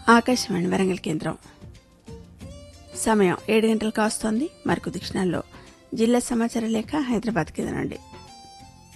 ఆకాశవాణి వరంగల్ కేంద్రం. సమయం 7 గంటలు కాస్తోంది. మరికొద్ది క్షణాల్లో జిల్లా సమాచార లేఖ హైదరాబాద్ కేంద్రం నుండి.